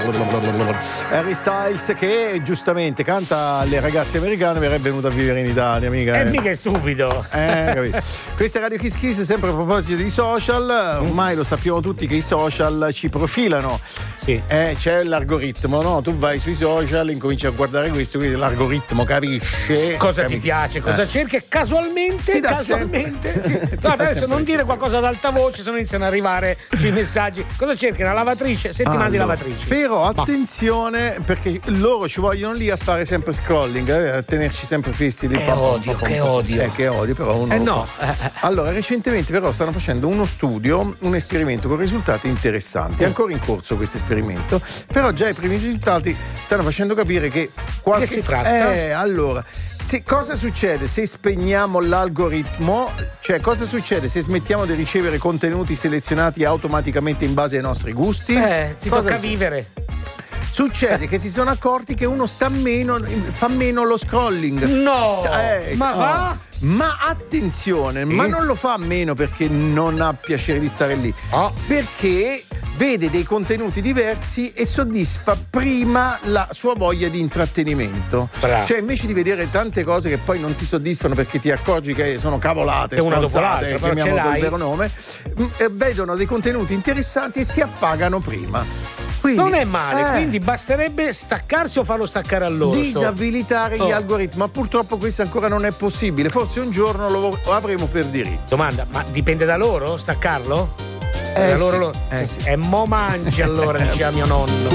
Harry Styles che giustamente canta alle ragazze americane, verrebbe venuto a vivere in Italia, mica. Mica è stupido. Capito. Questa è Radio Kiss Kiss, sempre a proposito di social. Ormai lo sappiamo tutti che i social ci profilano. Sì. C'è l'algoritmo, no? Tu vai sui social, incominci a guardare questo, quindi l'algoritmo capisce cosa ti piace, cosa cerchi e casualmente sì. No, adesso non dire qualcosa ad alta voce, se no iniziano ad arrivare sui messaggi. Cosa cerchi? Una lavatrice? Settimana di lavatrici. Però attenzione, perché loro ci vogliono lì a fare sempre scrolling, a tenerci sempre fissi lì. Che odio. Che odio, però uno no. Allora, recentemente però stanno facendo uno studio, un esperimento con risultati interessanti. È ancora in corso questo esperimento, però già i primi risultati stanno facendo capire che Che si tratta? Allora, cosa succede se spegniamo l'algoritmo? Cioè, cosa succede se smettiamo di ricevere contenuti selezionati automaticamente in base ai nostri gusti? Ti tocca vivere. Succede che si sono accorti che uno fa meno lo scrolling. No! Va? Ma attenzione, ma non lo fa meno perché non ha piacere di stare lì. Perché vede dei contenuti diversi e soddisfa prima la sua voglia di intrattenimento. Bravo. Cioè, invece di vedere tante cose che poi non ti soddisfano perché ti accorgi che sono cavolate, una dopo l'altra, chiamiamolo col vero nome, vedono dei contenuti interessanti e si appagano prima. Quindi, non è male, quindi basterebbe staccarsi o farlo staccare a loro. Disabilitare gli algoritmi, ma purtroppo questo ancora non è possibile. Forse un giorno lo avremo per diritto. Domanda, ma dipende da loro staccarlo? Sì. E mo mangi allora, diceva mio nonno.